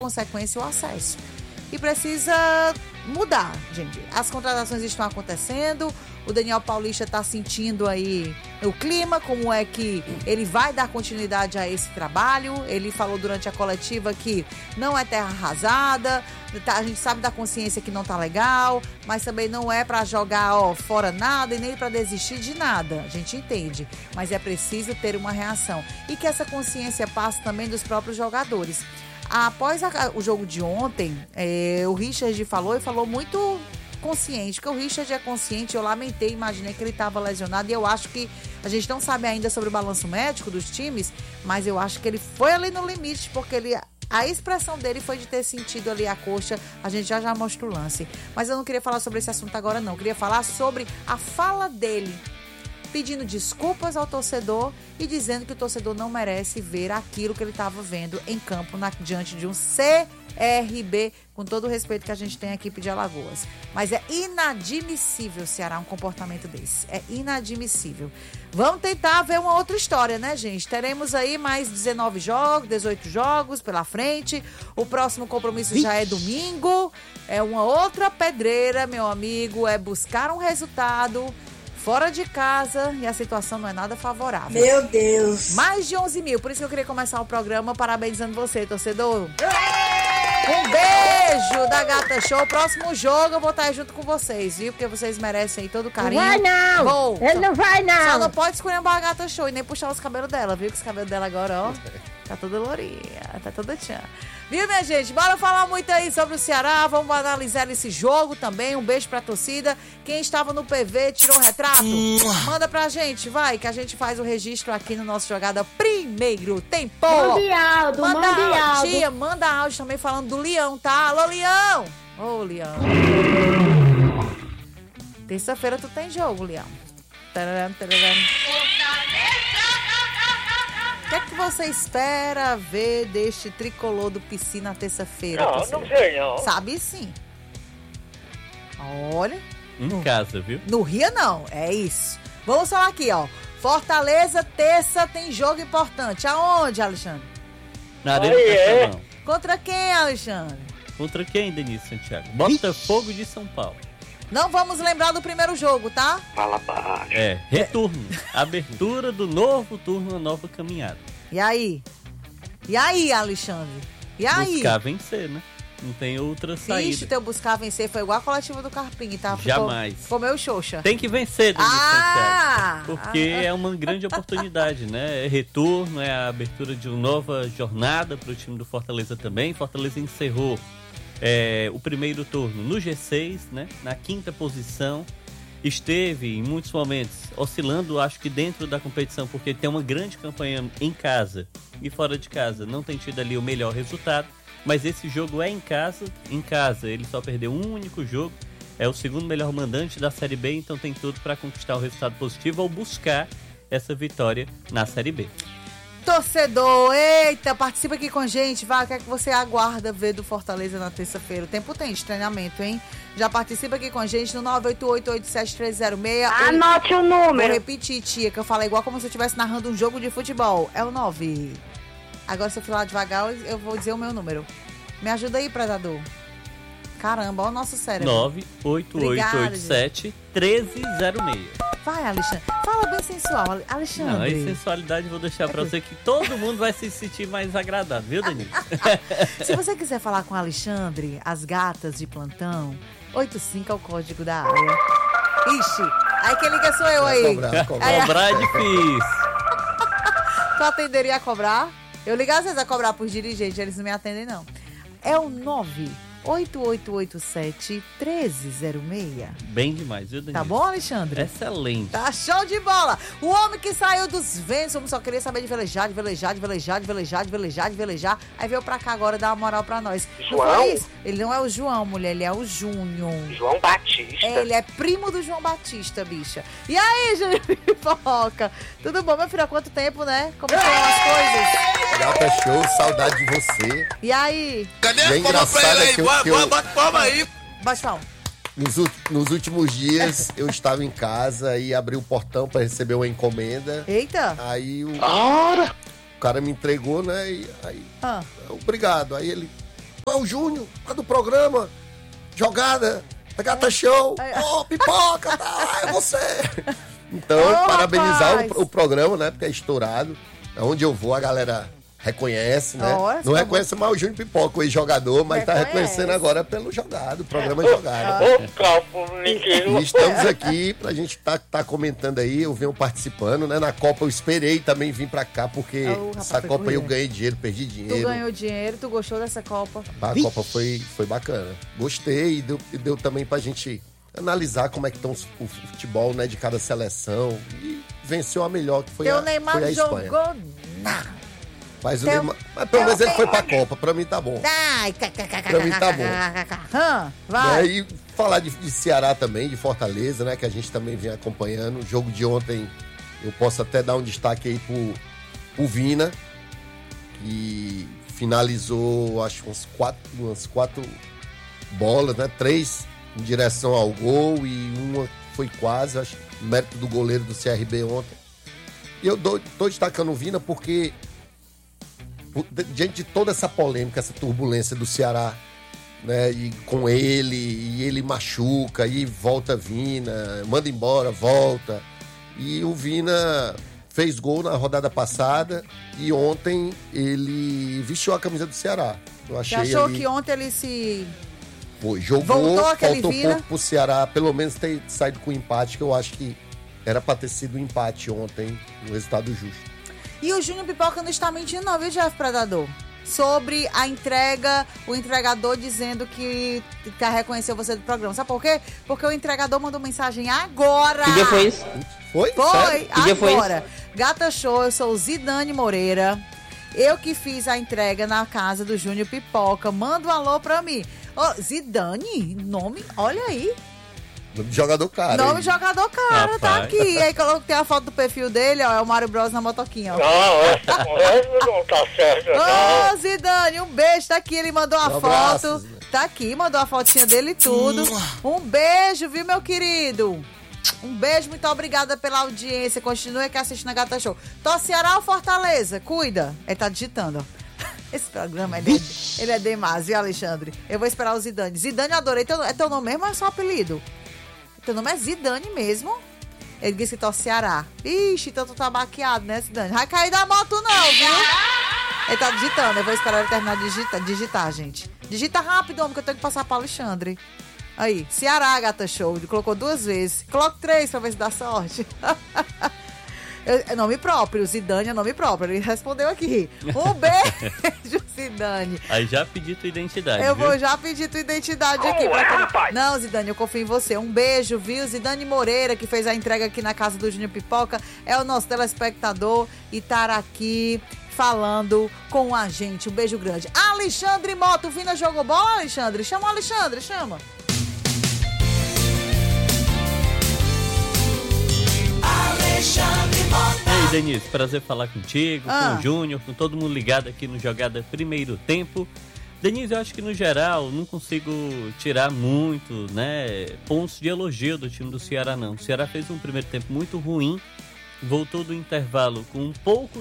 consequência o acesso. E precisa mudar, gente. As contratações estão acontecendo, o Daniel Paulista está sentindo aí o clima, como é que ele vai dar continuidade a esse trabalho. Ele falou durante a coletiva que não é terra arrasada, a gente sabe da consciência que não tá legal, mas também não é para jogar fora nada e nem para desistir de nada, a gente entende, mas é preciso ter uma reação e que essa consciência passe também dos próprios jogadores. Após o jogo de ontem, o Richard falou muito consciente, porque o Richard é consciente, eu lamentei, imaginei que ele estava lesionado e eu acho que a gente não sabe ainda sobre o balanço médico dos times, mas eu acho que ele foi ali no limite, porque a expressão dele foi de ter sentido ali a coxa, a gente já mostra o lance. Mas eu não queria falar sobre esse assunto agora não, eu queria falar sobre a fala dele, pedindo desculpas ao torcedor e dizendo que o torcedor não merece ver aquilo que ele estava vendo em campo diante de um CRB, com todo o respeito que a gente tem à equipe de Alagoas. Mas é inadmissível, Ceará, um comportamento desse. É inadmissível. Vamos tentar ver uma outra história, né, gente? Teremos aí mais 19 jogos, 18 jogos pela frente. O próximo compromisso já é domingo. É uma outra pedreira, meu amigo. É buscar um resultado fora de casa e a situação não é nada favorável. Meu Deus! Mais de 11 mil, por isso que eu queria começar o programa parabenizando você, torcedor. Um beijo da Gata Show. Próximo jogo eu vou estar junto com vocês, viu? Porque vocês merecem aí todo o carinho. Não vai não! Volta. Ele não vai não! Só não pode escolher-me a Gata Show e nem puxar os cabelos dela, viu? Que os cabelos dela agora, ó, tá toda lourinha, tá toda tchan. Viu, minha gente? Bora falar muito aí sobre o Ceará, vamos analisar esse jogo também. Um beijo pra torcida. Quem estava no PV tirou um retrato? Manda pra gente, vai, que a gente faz o registro aqui no nosso Jogada Primeiro Tempo. Manda áudio, tia, manda áudio também falando do Leão, tá? Alô, Leão! Ô, Leão. Terça-feira tu tem jogo, Leão. Tararam, tararam. O que é que você espera ver deste tricolor do PC na terça-feira? Não sei não. Sabe sim. Olha. Em casa, viu? No Rio não, é isso. Vamos falar aqui, ó. Fortaleza, terça tem jogo importante. Aonde, Alexandre? Na Arena do Castelão. Contra quem, Alexandre? Contra quem, Denise Santiago? Botafogo de São Paulo. Não vamos lembrar do primeiro jogo, tá? Fala baixo. Retorno. Abertura do novo turno, a nova caminhada. E aí? E aí, Alexandre? E aí? Buscar vencer, né? Não tem outra saída. Vixe, teu buscar vencer foi igual a coletiva do Carpim, tá? Jamais. Comeu xoxa. Tem que vencer, Denise Santiago. Porque é uma grande oportunidade, né? É retorno, é a abertura de uma nova jornada para o time do Fortaleza também. Fortaleza encerrou o primeiro turno no G6, né? Na 5ª posição. Esteve, em muitos momentos, oscilando, acho que dentro da competição, porque tem uma grande campanha em casa e fora de casa. Não tem tido ali o melhor resultado, mas esse jogo é em casa. Em casa, ele só perdeu um único jogo. É o segundo melhor mandante da Série B, então tem tudo para conquistar o resultado positivo ou buscar essa vitória na Série B. Torcedor, eita, participa aqui com a gente, vai, o que é que você aguarda ver do Fortaleza na terça-feira? O tempo tem de treinamento, hein? Já participa aqui com a gente no 988-87306. Anote o número. Vou repetir, tia, que eu falei igual como se eu estivesse narrando um jogo de futebol. É o 9. Agora, se eu falar devagar, eu vou dizer o meu número. Me ajuda aí, predador. Caramba, olha o nosso cérebro. 98887-1306. Vai, Alexandre. Fala bem sensual, Alexandre. Não, a sensualidade eu vou deixar pra você, que todo mundo vai se sentir mais agradável, viu, Denise? Se você quiser falar com o Alexandre, as gatas de plantão, 85 é o código da área. Ixi, aí quem liga sou eu aí. Cobrar é difícil. Tu atenderia a cobrar? Eu ligo às vezes a cobrar pros dirigentes, eles não me atendem não. É o 98887-1306. Bem demais, viu, Denise? Tá bom, Alexandre? Excelente. Tá show de bola. O homem que saiu dos ventos, só queria saber de velejar. Aí veio pra cá agora dar uma moral pra nós. João? Não foi isso? Ele não é o João, mulher, ele é o Júnior. João Batista. Ele é primo do João Batista, bicha. E aí, Júnior Pipoca? Tudo bom, meu filho? Há quanto tempo, né? Como estão as coisas? Gata Show, saudade de você. E aí? Cadê a engraçado é que Bota palma aí. Baixa palma. Nos últimos dias eu estava em casa e abri o portão para receber uma encomenda. Eita. Aí o cara me entregou, né? E aí, obrigado. Aí ele é o Júnior, é do programa, jogada, Gata Show, pipoca, tá, é você. Então, parabenizar o programa, né, porque é estourado. Onde eu vou, a galera reconhece, né? Não reconhece mais o Júnior Pipoca, o ex-jogador, mas tá reconhecendo agora pelo jogado, o programa jogado. E estamos aqui pra gente tá comentando aí, eu venho participando, né? Na Copa eu esperei também vir pra cá, porque essa Copa aí eu ganhei dinheiro, perdi dinheiro. Tu ganhou dinheiro, tu gostou dessa Copa? A Copa foi bacana. Gostei e deu também pra gente analisar como é que estão o futebol, né, de cada seleção. E venceu a melhor, que foi a Espanha. Neymar jogou nada. Mas pelo menos ele foi pra Copa, pra mim tá bom. Pra mim tá bom. Vai. E falar de Ceará também, de Fortaleza, né, que a gente também vem acompanhando. O jogo de ontem, eu posso até dar um destaque aí pro Vina, que finalizou, acho, umas quatro bolas, né, 3 em direção ao gol e uma foi quase, acho, mérito do goleiro do CRB ontem. E eu tô destacando o Vina porque, diante de toda essa polêmica, essa turbulência do Ceará, né, e com ele machuca, e volta Vina, manda embora, volta. E o Vina fez gol na rodada passada e ontem ele vestiu a camisa do Ceará. Eu achei. Você achou que ontem ele se... Jogou, faltou pouco pro Ceará, pelo menos ter saído com empate, que eu acho que era pra ter sido um empate ontem, um resultado justo. E o Júnior Pipoca não está mentindo não, viu, Jeff Predador? Sobre a entrega, o entregador dizendo que reconheceu você do programa. Sabe por quê? Porque o entregador mandou mensagem agora. Que dia foi isso? Foi, agora. Gata Show, eu sou o Zidane Moreira. Eu que fiz a entrega na casa do Júnior Pipoca. Manda um alô pra mim. Zidane, nome, olha aí. Nome de jogador cara. Nome de jogador cara, tá aqui. Aí tem a foto do perfil dele, ó, é o Mário Bros na motoquinha, ó. Não, essa conversa não tá certa, não. Ô, Zidane, um beijo, tá aqui, ele mandou a foto. Abraço, tá aqui, mandou a fotinha dele e tudo. Um beijo, viu, meu querido? Um beijo, muito obrigada pela audiência. Continue aqui assistindo a Gata Show. Tô Ceará ou Fortaleza? Cuida. Ele tá digitando, ó. Esse programa, ele é demais, viu, Alexandre? Eu vou esperar o Zidane. Zidane, eu adorei. É teu nome mesmo ou é só apelido? Teu nome é Zidane mesmo? Ele disse que tá Ceará. Ixi, então tu tá baqueado, né, Zidane? Vai cair da moto não, viu? Ele tá digitando. Eu vou esperar ele terminar de digitar, gente. Digita rápido, homem, que eu tenho que passar pra Alexandre. Aí, Ceará, Gata Show. Ele colocou 2 vezes. Coloca 3 pra ver se dá sorte. É nome próprio, Zidane é nome próprio. Ele respondeu aqui. Um beijo, Zidane. Aí já pedi tua identidade. Eu viu? vou já pedir tua identidade aqui. Não, Zidane, eu confio em você. Um beijo, viu? Zidane Moreira, que fez a entrega aqui na casa do Júnior Pipoca, é o nosso telespectador e tá aqui falando com a gente. Um beijo grande. Alexandre Mota, o Vina jogou bola, Alexandre? Chama o Alexandre, chama. E aí, Denise, prazer falar contigo, com o Júnior, com todo mundo ligado aqui no Jogada Primeiro Tempo. Denise, eu acho que no geral não consigo tirar muito, né, pontos de elogio do time do Ceará, não. O Ceará fez um primeiro tempo muito ruim, voltou do intervalo com um pouco